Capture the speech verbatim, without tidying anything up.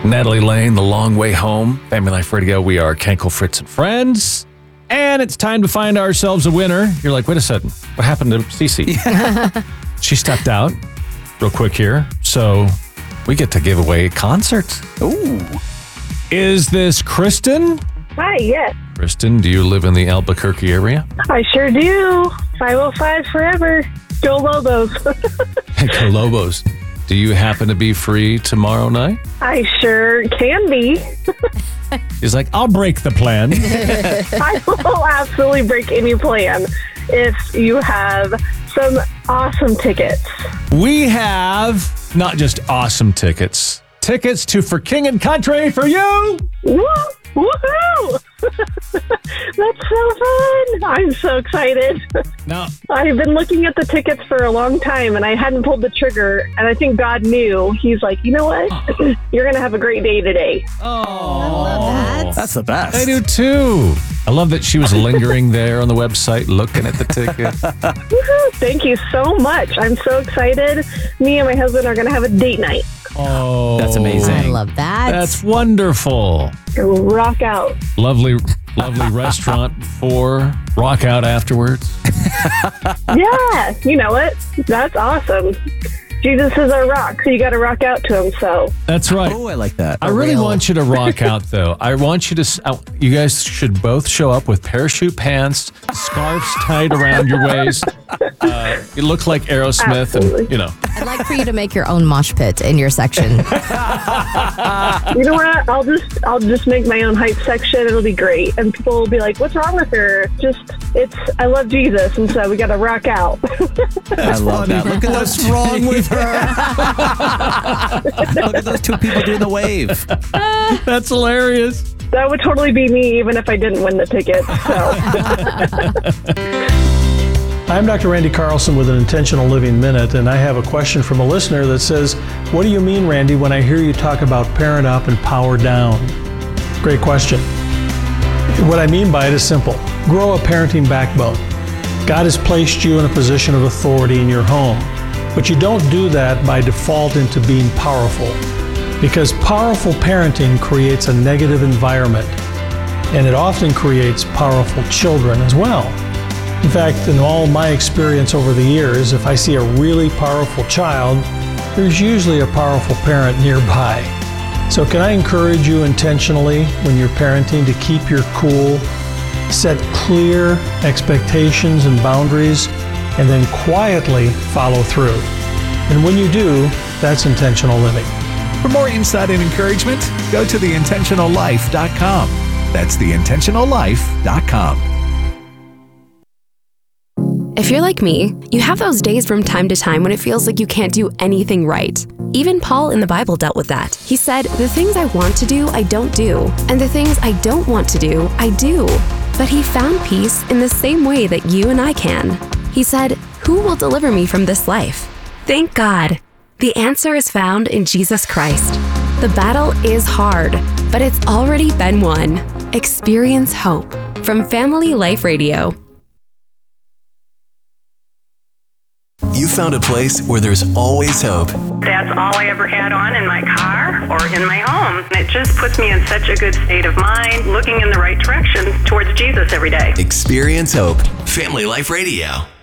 Natalie Lane, The Long Way Home. Family Life Radio. We are Kenkel, Fritz, and Friends. And it's time to find ourselves a winner. You're like, wait a second. What happened to Cece? She stepped out real quick here. So we get to give away a concert. Ooh. Is this Kristen? Hi, yes. Kristen, do you live in the Albuquerque area? I sure do. five oh five forever. Go Lobos. Go Lobos. Do you happen to be free tomorrow night? I sure can be. He's like, I'll break the plan. I will absolutely break any plan if you have some awesome tickets. We have not just awesome tickets, tickets to For King and Country for you. Woo! Woohoo! That's so fun. I'm so excited. Now, I've been looking at the tickets for a long time and I hadn't pulled the trigger. And I think God knew. He's like, you know what? You're going to have a great day today. oh, I love that. That's the best. I do too. I love that she was lingering there on the website looking at the ticket. Woohoo! Thank you so much. I'm so excited. Me and my husband are going to have a date night. Oh, That's amazing. I love that. That's wonderful. Go rock out. Lovely, lovely restaurant for rock out afterwards. Yeah, you know it. That's awesome. Jesus is our rock, so you got to rock out to him. So That's right. Oh, I like that. I really real. want you to rock out, though. I want you to, s- uh, you guys should both show up with parachute pants, scarves tied around your waist. Uh, you look like Aerosmith, Absolutely. and, you know. I'd like for you to make your own mosh pit in your section. you know what? I'll just I'll just make my own hype section. It'll be great, and people will be like, "What's wrong with her?" Just it's I love Jesus, and so we got to rock out. I love that. Look at What's those. wrong with her? Look at those two people doing the wave. That's hilarious. That would totally be me, even if I didn't win the ticket. So I'm Doctor Randy Carlson with an Intentional Living Minute, and I have a question from a listener that says, what do you mean, Randy, when I hear you talk about parent up and power down? Great question. What I mean by it is simple. Grow a parenting backbone. God has placed you in a position of authority in your home, but you don't do that by default into being powerful, because powerful parenting creates a negative environment, and it often creates powerful children as well. In fact, in all my experience over the years, if I see a really powerful child, there's usually a powerful parent nearby. So can I encourage you intentionally when you're parenting to keep your cool, set clear expectations and boundaries, and then quietly follow through. And when you do, that's intentional living. For more insight and encouragement, go to the intentional life dot com. That's the intentional life dot com. If you're like me, you have those days from time to time when it feels like you can't do anything right. Even Paul in the Bible dealt with that. He said, the things I want to do, I don't do, and the things I don't want to do, I do. But he found peace in the same way that you and I can. He said, who will deliver me from this life? Thank God. The answer is found in Jesus Christ. The battle is hard, but it's already been won. Experience hope. From Family Life Radio. You found a place where there's always hope. That's all I ever had on in my car or in my home. It just puts me in such a good state of mind, looking in the right direction towards Jesus every day. Experience hope. Family Life Radio.